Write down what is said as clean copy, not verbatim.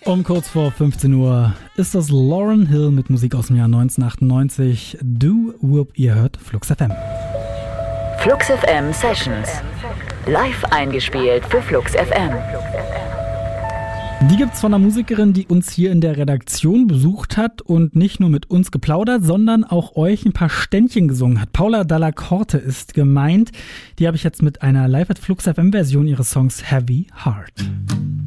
Um kurz vor 15 Uhr ist das Lauryn Hill mit Musik aus dem Jahr 1998. Do Whoop, ihr hört Flux FM. Flux FM Sessions. Live eingespielt für Flux FM. Die gibt's von einer Musikerin, die uns hier in der Redaktion besucht hat und nicht nur mit uns geplaudert, sondern auch euch ein paar Ständchen gesungen hat. Paula Dalla Corte ist gemeint. Die habe ich jetzt mit einer Live at Flux FM Version ihres Songs Heavy Heart.